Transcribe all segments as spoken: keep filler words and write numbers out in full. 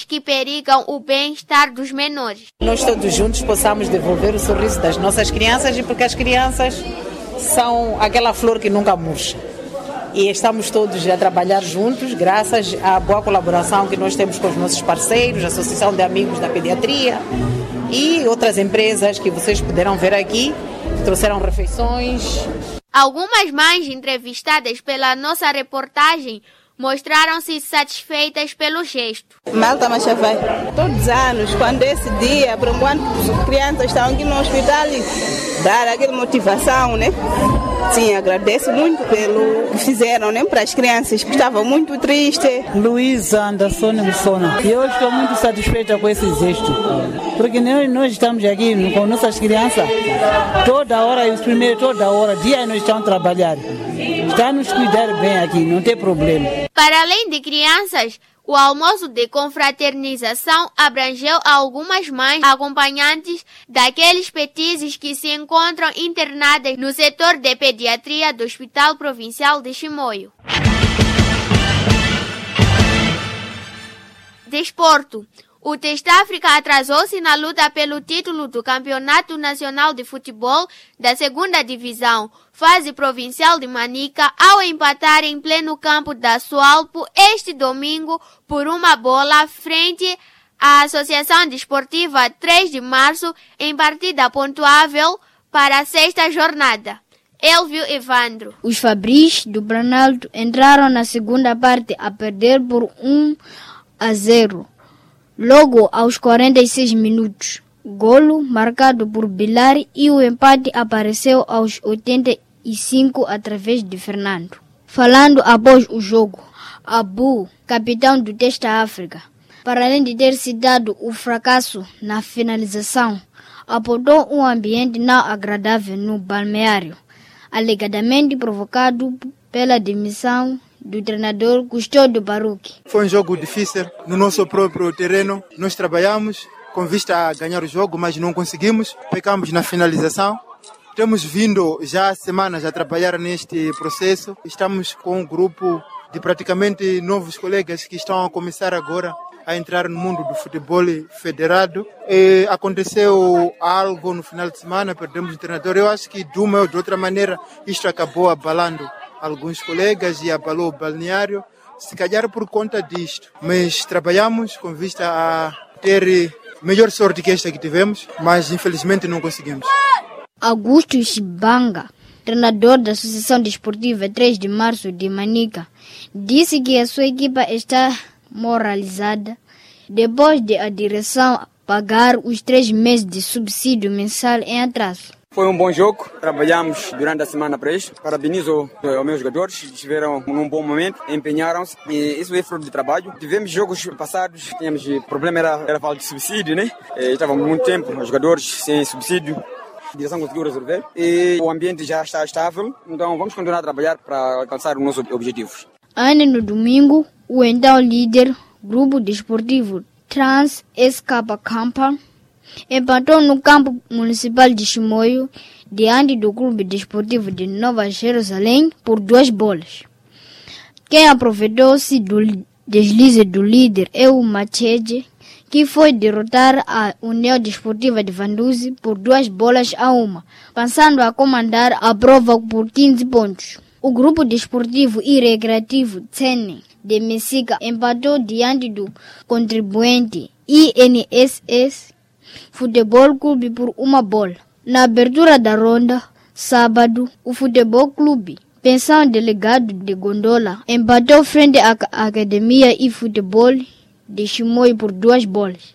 que perigam o bem-estar dos menores. Nós todos juntos possamos devolver o sorriso das nossas crianças, e porque as crianças são aquela flor que nunca murcha. E estamos todos a trabalhar juntos, graças à boa colaboração que nós temos com os nossos parceiros, a Associação de Amigos da Pediatria e outras empresas que vocês puderam ver aqui, que trouxeram refeições. Algumas mães entrevistadas pela nossa reportagem mostraram-se satisfeitas pelo gesto. Malta Machavai, todos os anos, quando esse dia, por enquanto as crianças estão aqui no hospital, dar aquela motivação, né? Sim, agradeço muito pelo que fizeram, né, para as crianças que estavam muito tristes. Luísa Anderson Mussona. E eu estou muito satisfeita com esse gesto, porque nós, nós estamos aqui com nossas crianças, toda hora, os primeiros, toda hora, dia nós estamos a trabalhar. Está a nos cuidar bem aqui, não tem problema. Para além de crianças, o almoço de confraternização abrangeu algumas mães acompanhantes daqueles petizes que se encontram internadas no setor de pediatria do Hospital Provincial de Chimoio. Desporto. O Testafrica atrasou-se na luta pelo título do Campeonato Nacional de Futebol da segunda Divisão, fase provincial de Manica, ao empatar em pleno campo da Sualpo este domingo por uma bola frente à Associação Desportiva três de março em partida pontuável para a sexta jornada. Elvio Evandro. Os Fabris do Branalto entraram na segunda parte a perder por um a zero. Logo aos quarenta e seis minutos, golo marcado por Bilar, e o empate apareceu aos oitenta e cinco através de Fernando. Falando após o jogo, Abu, capitão do Testa África, para além de ter citado o fracasso na finalização, apontou um ambiente não agradável no balneário, alegadamente provocado pela demissão do treinador Custódio Baruque. Foi um jogo difícil no nosso próprio terreno. Nós trabalhamos com vista a ganhar o jogo, mas não conseguimos. Pecamos na finalização. Temos vindo já há semanas a trabalhar neste processo. Estamos com um grupo de praticamente novos colegas que estão a começar agora a entrar no mundo do futebol federado. E aconteceu algo no final de semana, perdemos o treinador. Eu acho que de uma ou de outra maneira isto acabou abalando alguns colegas e abalou o balneário, se calhar por conta disto. Mas trabalhamos com vista a ter melhor sorte que esta que tivemos, mas infelizmente não conseguimos. Augusto Chibanga, treinador da Associação Desportiva três de março de Manica, disse que a sua equipa está moralizada depois de a direção pagar os três meses de subsídio mensal em atraso. Foi um bom jogo, trabalhamos durante a semana para isso. Parabenizo aos meus jogadores, estiveram num bom momento, empenharam-se e isso é fruto de trabalho. Tivemos jogos passados, tínhamos problema, era, era falta de subsídio, né? E estávamos muito tempo, os jogadores sem subsídio. A direção conseguiu resolver e o ambiente já está estável, então vamos continuar a trabalhar para alcançar os nossos objetivos. Ainda no domingo, o então líder, Grupo Desportivo Trans S K Campa, empatou no campo municipal de Chimoio, diante do Clube Desportivo de Nova Jerusalém, por duas bolas. Quem aproveitou-se do deslize do líder é o Machede, que foi derrotar a União Desportiva de Vanduzi por duas bolas a uma, passando a comandar a prova por quinze pontos. O Grupo Desportivo e Recreativo Tsene de Messica empatou diante do contribuinte I N S S Futebol Clube por uma bola. Na abertura da ronda, sábado, o Futebol Clube, pensão delegado de Gondola, empatou frente à Academia e Futebol de Chimoio por duas bolas.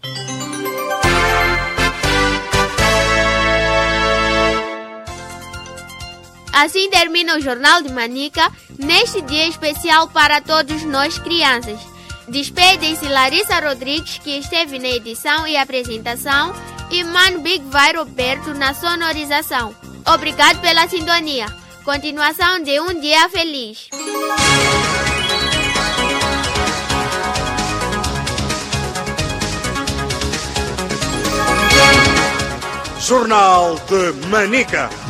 Assim termina o Jornal de Manica, neste dia especial para todos nós crianças. Despedem-se Larissa Rodrigues, que esteve na edição e apresentação, e Mano Big Vai Roberto na sonorização. Obrigado pela sintonia. Continuação de um dia feliz. Jornal de Manica.